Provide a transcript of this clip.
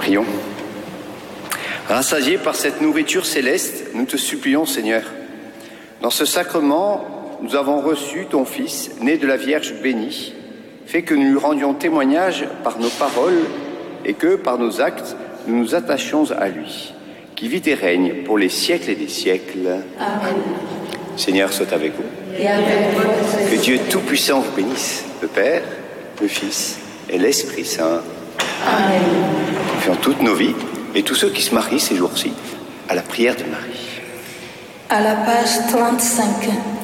Prions. Rassasiés par cette nourriture céleste, nous te supplions, Seigneur. Dans ce sacrement, nous avons reçu ton Fils, né de la Vierge bénie, fait que nous lui rendions témoignage par nos paroles et que, par nos actes, nous nous attachions à lui, qui vit et règne pour les siècles et des siècles. Amen. Seigneur, soit avec vous. Et avec votre Que Dieu Tout-Puissant vous bénisse, le Père, le Fils et l'Esprit Saint. Amen. Confions toutes nos vies et tous ceux qui se marient ces jours-ci à la prière de Marie. À la page 35.